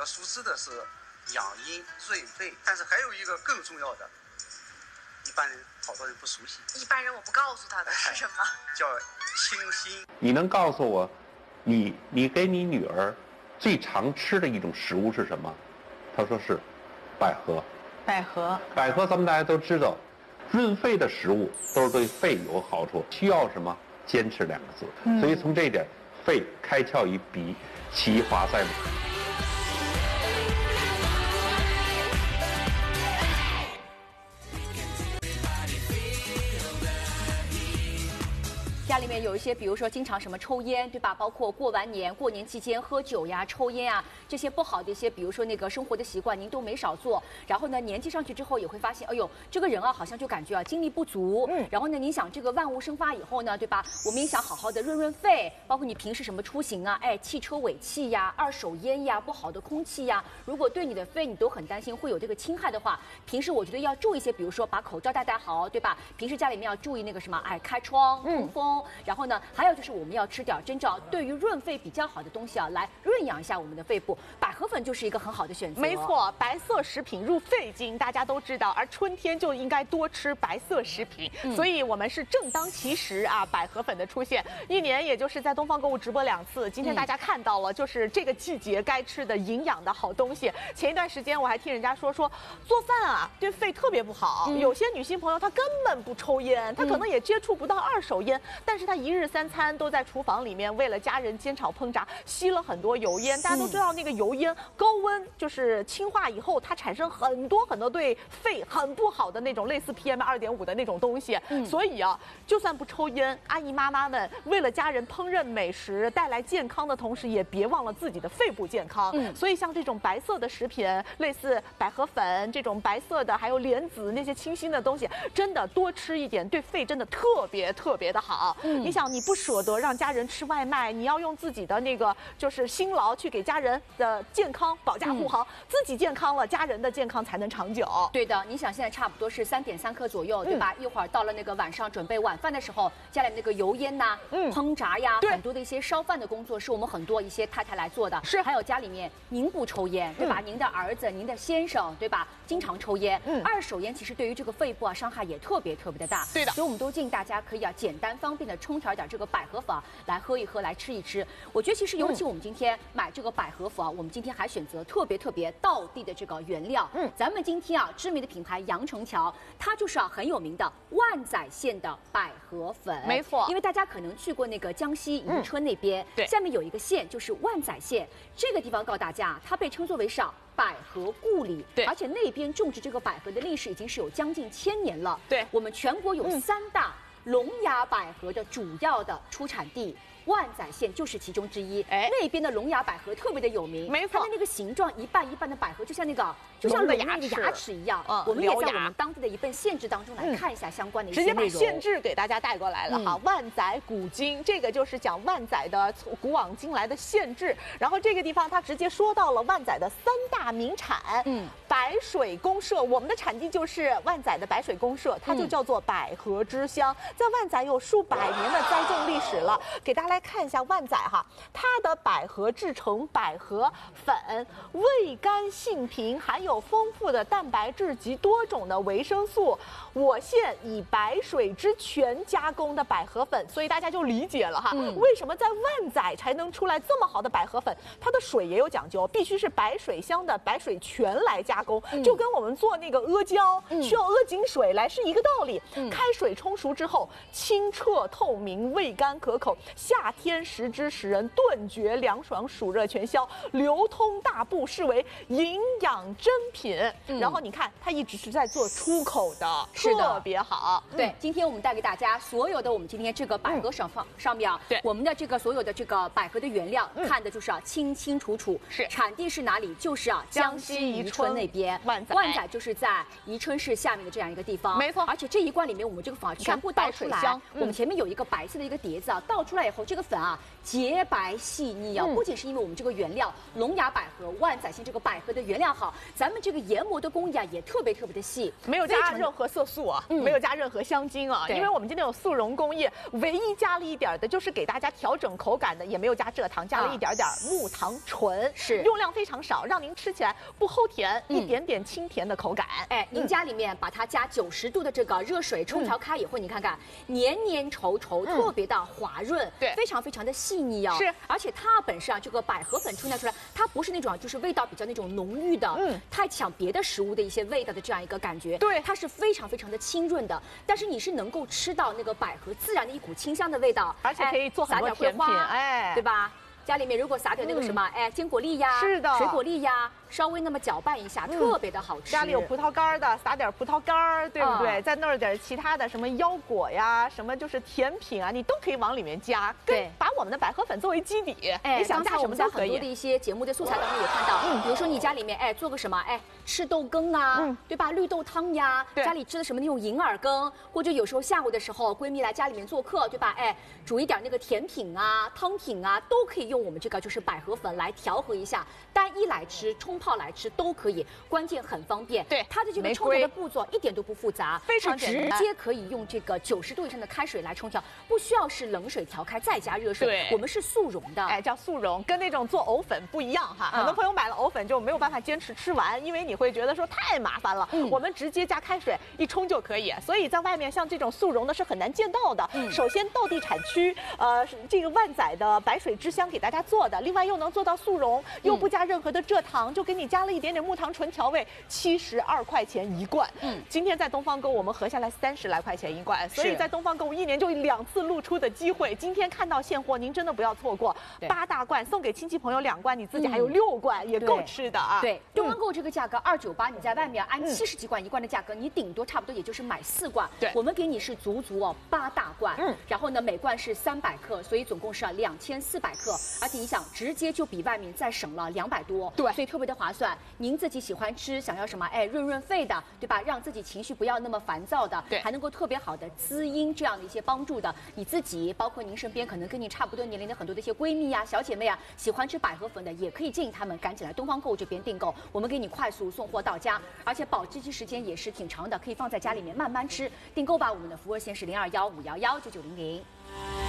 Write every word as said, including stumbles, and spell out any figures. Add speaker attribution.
Speaker 1: 熟知的是养阴润肺，但是还有一个更重要的，一般人好多人不熟悉。
Speaker 2: 一般人我不告诉他的是什么？
Speaker 1: 叫清心。
Speaker 3: 你能告诉我，你你给你女儿最常吃的一种食物是什么？她说是百合。
Speaker 4: 百合，
Speaker 3: 百合咱们大家都知道，润肺的食物都是对肺有好处，需要什么？坚持两个字。嗯、所以从这一点，肺开窍于鼻，其华在母。
Speaker 5: 家里面有一些，比如说经常什么抽烟，对吧？包括过完年、过年期间喝酒呀、抽烟啊，这些不好的一些，比如说那个生活的习惯，您都没少做。然后呢，年纪上去之后也会发现，哎呦，这个人啊，好像就感觉啊精力不足。嗯。然后呢，您想这个万物生发以后呢，对吧？我们也想好好的润润肺，包括你平时什么出行啊，哎，汽车尾气呀、二手烟呀、不好的空气呀，如果对你的肺你都很担心会有这个侵害的话，平时我觉得要注意一些，比如说把口罩戴戴好，对吧？平时家里面要注意那个什么，哎，开窗通风。嗯然后呢，还有就是我们要吃点真正对于润肺比较好的东西啊，来润养一下我们的肺部。百合粉就是一个很好的选择。
Speaker 4: 没错，白色食品入肺经，大家都知道，而春天就应该多吃白色食品，嗯、所以我们是正当其时啊。百合粉的出现，一年也就是在东方购物直播两次。今天大家看到了，就是这个季节该吃的营养的好东西。前一段时间我还听人家说说做饭啊对肺特别不好，嗯、有些女性朋友她根本不抽烟，她可能也接触不到二手烟，嗯、但是她一日三餐都在厨房里面为了家人煎炒烹炸，吸了很多油烟。大家都知道那个油烟高温就是氢化以后，它产生很多很多对肺很不好的那种类似 P M 二点五的那种东西。嗯、所以啊，就算不抽烟，阿姨妈妈们为了家人烹饪美食带来健康的同时，也别忘了自己的肺部健康。嗯、所以像这种白色的食品，类似百合粉这种白色的，还有莲子那些清新的东西，真的多吃一点，对肺真的特别特别的好。嗯、你想。你不舍得让家人吃外卖，你要用自己的那个就是辛劳去给家人的健康保驾护航，嗯、自己健康了，家人的健康才能长久。
Speaker 5: 对的，你想现在差不多是三点三克左右，对吧？嗯、一会儿到了那个晚上准备晚饭的时候，家里那个油烟呐、嗯、烹炸呀，很多的一些烧饭的工作是我们很多一些太太来做的。是，还有家里面您不抽烟，对吧？嗯、您的儿子、您的先生，对吧？经常抽烟，嗯、二手烟其实对于这个肺部啊伤害也特别特别的大。
Speaker 4: 对的，
Speaker 5: 所以我们都建议大家可以啊简单方便的冲调点这个百合粉来喝一喝，来吃一吃。我觉得其实尤其我们今天买这个百合粉啊，我们今天还选择特别特别道地的这个原料。嗯，咱们今天啊知名的品牌阳澄桥，它就是啊很有名的万载县的百合粉。
Speaker 4: 没错，
Speaker 5: 因为大家可能去过那个江西宜春那边，嗯、对，下面有一个县就是万载县，这个地方告诉大家，它被称作为是百合故里，对，而且那边种植这个百合的历史已经是有将近千年了。对，我们全国有三大龙牙百合的主要的出产地。万载县就是其中之一，哎，那边的龙牙百合特别的有名，没错，它的那个形状一半一半的百合，就像那个就像龙的牙齿牙齿一样。嗯，我们也在我们当地的一份县志当中来看一下相关的一些内容。
Speaker 4: 直接把县志给大家带过来了哈，万载古今，这个就是讲万载的古往今来的县志。然后这个地方它直接说到了万载的三大名产，嗯，白水公社，我们的产地就是万载的白水公社，它就叫做百合之乡，在万载有数百年的栽种历史了，给大家来。来看一下万载哈，它的百合制成百合粉，味甘性平，含有丰富的蛋白质及多种的维生素。我县以白水之泉加工的百合粉，所以大家就理解了哈，嗯、为什么在万载才能出来这么好的百合粉？它的水也有讲究，必须是白水乡的白水泉来加工，嗯、就跟我们做那个阿胶、嗯、需要阿井水来是一个道理。嗯、开水冲熟之后，清澈透明，味甘可口，夏天食之使人顿觉凉爽，暑热全消，流通大部，视为营养珍品。嗯、然后你看，它一直是在做出口的，是的，特别好。
Speaker 5: 对，今天我们带给大家所有的我们今天这个百合上方、嗯、上面啊，对我们的这个所有的这个百合的原料，嗯、看的就是啊清清楚楚，是产地是哪里，就是啊江西宜春那边。 边，
Speaker 4: 万载
Speaker 5: 万载就是在宜春市下面的这样一个地方，
Speaker 4: 没错。
Speaker 5: 而且这一罐里面，我们这个粉啊全部倒出来，
Speaker 4: 嗯、
Speaker 5: 我们前面有一个白色的一个碟子啊，倒出来以后，这个粉啊洁白细腻啊，嗯、不仅是因为我们这个原料龙牙百合、万载县这个百合的原料好，咱们这个研磨的工艺啊也特别特别的细，
Speaker 4: 没有加任何色素啊，嗯、没有加任何香精啊，因为我们今天有速溶工艺，唯一加了一点的就是给大家调整口感的，也没有加蔗糖，加了一点点木糖醇，
Speaker 5: 是
Speaker 4: 用量非常少，让您吃起来不齁甜，嗯、一点点清甜的口感。
Speaker 5: 哎，您家里面把它加九十度的这个热水冲调开以后，嗯、你看看黏黏稠稠，嗯、特别的滑润，
Speaker 4: 对，
Speaker 5: 非常非常的细腻哦。
Speaker 4: 是，
Speaker 5: 而且它本身啊，这个百合粉冲调出来，它不是那种啊，就是味道比较那种浓郁的，嗯，太抢别的食物的一些味道的这样一个感觉。
Speaker 4: 对，
Speaker 5: 它是非常非常的清润的，但是你是能够吃到那个百合自然的一股清香的味道，
Speaker 4: 而且可以做很多甜品，哎，
Speaker 5: 对吧？家里面如果撒点那个什么，嗯、哎，坚果粒呀，
Speaker 4: 是的，
Speaker 5: 水果粒呀，稍微那么搅拌一下，嗯、特别的好吃。
Speaker 4: 家里有葡萄干的，撒点葡萄干，对不对？嗯、再弄点其他的什么腰果呀，什么就是甜品啊，你都可以往里面加。
Speaker 5: 对，
Speaker 4: 把我们的百合粉作为基底，
Speaker 5: 哎，
Speaker 4: 你想加什么都可以。
Speaker 5: 很多的一些节目的素材当中也看到，嗯，比如说你家里面哎做个什么，哎吃豆羹啊，嗯，对吧？绿豆汤呀，家里吃的什么那种银耳羹，或者有时候下午的时候闺蜜来家里面做客，对吧？哎，煮一点那个甜品啊、汤品啊，都可以用我们这个就是百合粉来调和一下，单一来吃、冲泡来吃都可以，关键很方便。
Speaker 4: 对，
Speaker 5: 它的这个冲调的步骤一点都不复杂，
Speaker 4: 非常
Speaker 5: 直接可以用这个九十度以上的开水来冲调，不需要是冷水调开再加热水。
Speaker 4: 对，
Speaker 5: 我们是速溶的，
Speaker 4: 哎，叫速溶，跟那种做藕粉不一样哈。嗯、很多朋友买了藕粉就没有办法坚持吃完，因为你会觉得说太麻烦了。嗯、我们直接加开水一冲就可以，所以在外面像这种速溶的是很难见到的。嗯、首先道地产区，呃，这个万载的白水之乡给大家做的，另外又能做到速溶，又不加任何的蔗糖，就给你加了一点点木糖醇调味，七十二块钱一罐。嗯，今天在东方购物我们合下来三十来块钱一罐，所以在东方购物一年就两次露出的机会，今天看到现货，您真的不要错过。八大罐送给亲戚朋友两罐，你自己还有六罐，嗯、也够吃的啊。
Speaker 5: 对，东方购物这个价格二九八，你在外面按七十几罐一罐的价格，你顶多差不多也就是买四罐。
Speaker 4: 对，
Speaker 5: 我们给你是足足哦八大罐，嗯，然后呢每罐是三百克，所以总共是啊两千四百克，而且你想直接就比外面再省了两百多，
Speaker 4: 对，
Speaker 5: 所以特别的划算。您自己喜欢吃，想要什么？哎，润润肺的，对吧？让自己情绪不要那么烦躁的，
Speaker 4: 对，
Speaker 5: 还能够特别好的滋阴这样的一些帮助的，你自己包括您身边可能跟你差不多年龄的很多的一些闺蜜呀、小姐妹啊，喜欢吃百合粉的，也可以建议他们赶紧来东方购物这边订购，我们给你快速送货到家，而且保质期时间也是挺长的，可以放在家里面慢慢吃。订购吧，我们的服务热线是零二幺五幺幺九九零零。